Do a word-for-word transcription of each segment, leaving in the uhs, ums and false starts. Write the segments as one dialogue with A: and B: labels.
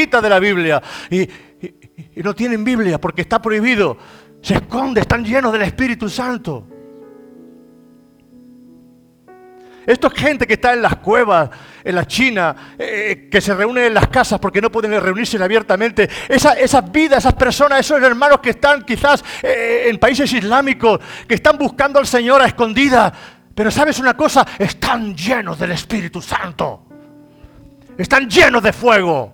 A: favorita de la Biblia. Y, y, y no tienen Biblia porque está prohibido. Se esconde, están llenos del Espíritu Santo. Esto es gente que está en las cuevas, en la China, eh, que se reúnen en las casas porque no pueden reunirse abiertamente. Esa, esas vidas, esas personas, esos hermanos que están quizás eh, en países islámicos, que están buscando al Señor a escondidas. Pero ¿sabes una cosa? Están llenos del Espíritu Santo. Están llenos de fuego.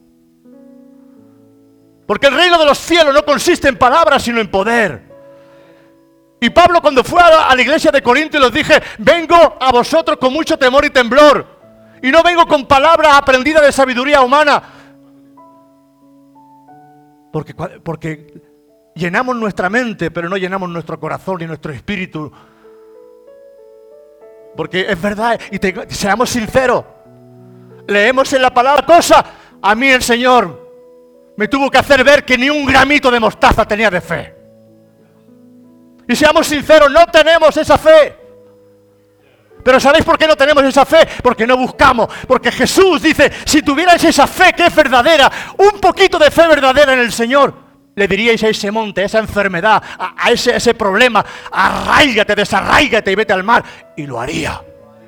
A: Porque el reino de los cielos no consiste en palabras, sino en poder. Y Pablo, cuando fue a la iglesia de Corinto, les dije, vengo a vosotros con mucho temor y temblor. Y no vengo con palabras aprendidas de sabiduría humana. Porque, porque llenamos nuestra mente, pero no llenamos nuestro corazón y nuestro espíritu. Porque es verdad, y te, seamos sinceros, leemos en la palabra cosa, a mí el Señor me tuvo que hacer ver que ni un gramito de mostaza tenía de fe. Y seamos sinceros, no tenemos esa fe. Pero ¿sabéis por qué no tenemos esa fe? Porque no buscamos. Porque Jesús dice, si tuvierais esa fe que es verdadera, un poquito de fe verdadera en el Señor, le diríais a ese monte, a esa enfermedad, a, a, ese, a ese problema, arráigate, desarráigate y vete al mar. Y lo haría.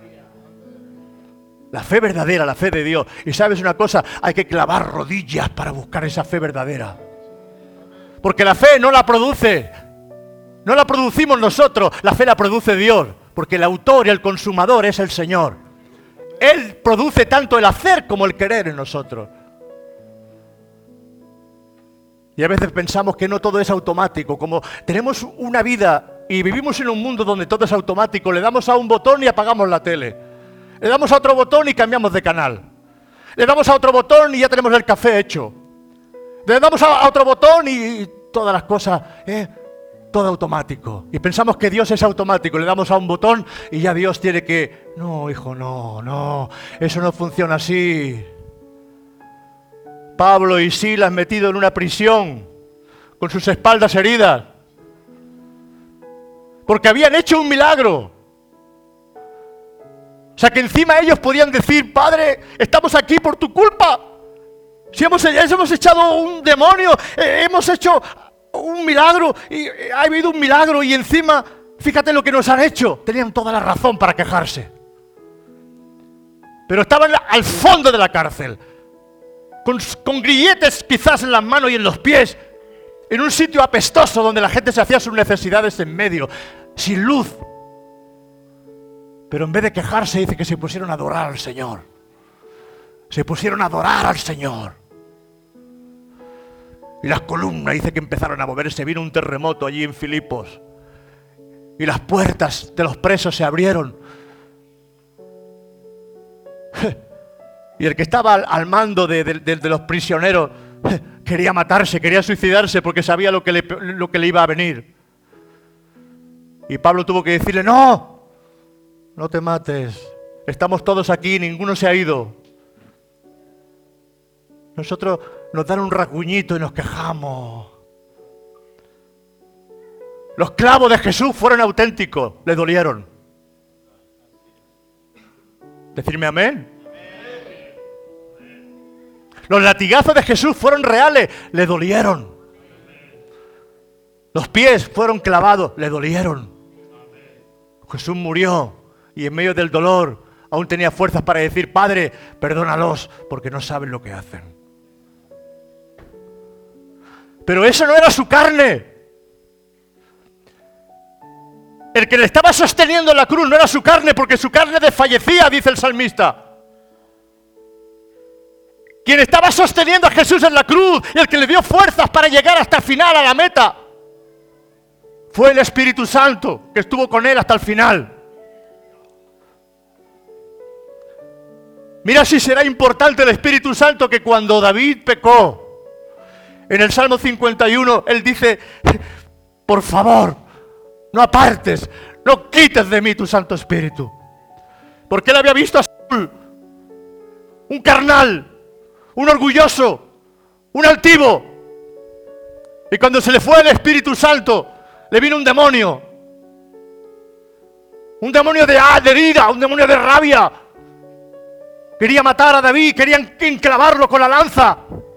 A: La fe verdadera, la fe de Dios. Y ¿sabes una cosa? Hay que clavar rodillas para buscar esa fe verdadera. Porque la fe no la produce, no la producimos nosotros, la fe la produce Dios. Porque el autor y el consumador es el Señor. Él produce tanto el hacer como el querer en nosotros. Y a veces pensamos que no todo es automático. Como tenemos una vida y vivimos en un mundo donde todo es automático, le damos a un botón y apagamos la tele. Le damos a otro botón y cambiamos de canal. Le damos a otro botón y ya tenemos el café hecho. Le damos a otro botón y todas las cosas, eh, todo automático. Y pensamos que Dios es automático. Le damos a un botón y ya Dios tiene que... No, hijo, no, no. Eso no funciona así. Pablo y Silas metidos en una prisión, con sus espaldas heridas, porque habían hecho un milagro. O sea que encima ellos podían decir, Padre, estamos aquí por tu culpa. Si hemos, hemos echado un demonio, eh, hemos hecho un milagro, y eh, ha habido un milagro y encima, fíjate lo que nos han hecho. Tenían toda la razón para quejarse. Pero estaban al fondo de la cárcel. Con, con grilletes quizás en las manos y en los pies, en un sitio apestoso donde la gente se hacía sus necesidades en medio, sin luz. Pero en vez de quejarse dice que se pusieron a adorar al Señor. Se pusieron a adorar al Señor. Y las columnas dice que empezaron a moverse, vino un terremoto allí en Filipos. Y las puertas de los presos se abrieron. Y el que estaba al, al mando de, de, de, de los prisioneros quería matarse, quería suicidarse porque sabía lo que, le, lo que le iba a venir. Y Pablo tuvo que decirle, no, no te mates, estamos todos aquí, ninguno se ha ido. Nosotros nos dan un rasguñito y nos quejamos. Los clavos de Jesús fueron auténticos, le dolieron. Decirme amén. Los latigazos de Jesús fueron reales, le dolieron. Los pies fueron clavados, le dolieron. Jesús murió y en medio del dolor aún tenía fuerzas para decir, Padre, perdónalos porque no saben lo que hacen. Pero eso no era su carne. El que le estaba sosteniendo la cruz no era su carne porque su carne desfallecía, dice el salmista. Quien estaba sosteniendo a Jesús en la cruz y el que le dio fuerzas para llegar hasta el final, a la meta, fue el Espíritu Santo que estuvo con él hasta el final. Mira si será importante el Espíritu Santo que cuando David pecó, en el Salmo cincuenta y uno, él dice, por favor, no apartes, no quites de mí tu Santo Espíritu. Porque él había visto a Saúl, un carnal, un orgulloso, un altivo. Y cuando se le fue el Espíritu Santo, le vino un demonio. Un demonio de, ah, de ira, un demonio de rabia. Quería matar a David, querían enclavarlo con la lanza.